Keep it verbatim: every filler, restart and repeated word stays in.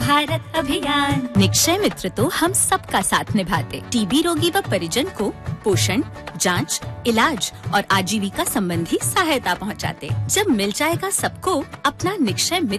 भारत अभियान। निक्षय मित्र तो हम सबका साथ निभाते। टीबी रोगी व परिजन को पोषण, जांच, इलाज और आजीविका संबंधी सहायता पहुंचाते। जब मिल जाएगा सबको अपना निक्षय मित्र